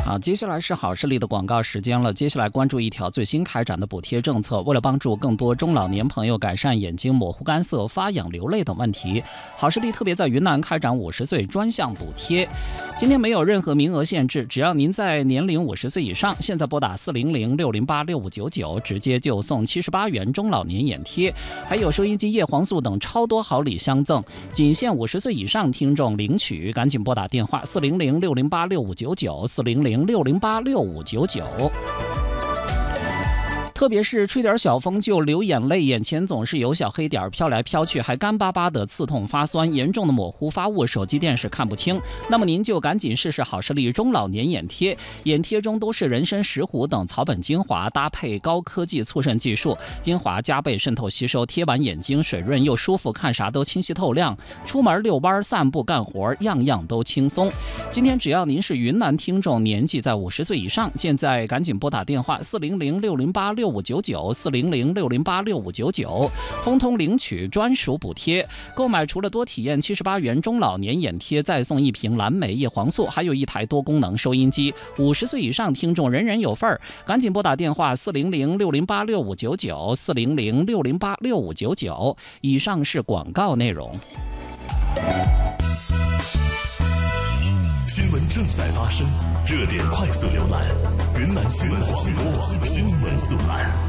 好，接下来是好视力的广告时间了。接下来关注一条最新开展的补贴政策。为了帮助更多中老年朋友改善眼睛模糊、干涩、发痒、流泪等问题，好视力特别在云南开展50岁专项补贴。今天没有任何名额限制，只要您在年龄50岁以上，现在拨打400-608-6599，直接就送78元中老年眼贴，还有收音机、叶黄素等超多好礼相赠。仅限50岁以上听众领取，赶紧拨打电话400-608-6599，400-608-6599。特别是吹点小风就流眼泪，眼前总是有小黑点飘来飘去，还干巴巴的刺痛发酸，严重的模糊发雾，手机电视看不清，那么您就赶紧试试好视力中老年眼贴。眼贴中都是人参、石斛等草本精华，搭配高科技促渗技术，精华加倍渗透吸收，贴完眼睛水润又舒服，看啥都清晰透亮，出门遛弯、散步、干活样样都轻松。今天只要您是云南听众，年纪在50岁以上，现在赶紧拨打电话400-608-6599，400-608-6599，通通领取专属补贴。购买除了多体验78元中老年眼贴，再送1瓶蓝莓叶黄素，还有1台多功能收音机。50岁以上听众人人有份儿，赶紧拨打电话400-608-6599，400-608-6599。以上是广告内容。 新闻正在发生，热点快速浏览，云南新闻广播新闻速览。